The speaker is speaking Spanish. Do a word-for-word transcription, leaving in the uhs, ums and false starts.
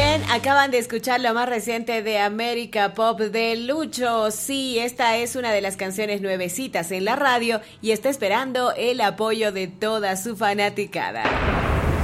Bien, acaban de escuchar lo más reciente de América Pop de Lucho. Sí, esta es una de las canciones nuevecitas en la radio y está esperando el apoyo de toda su fanaticada.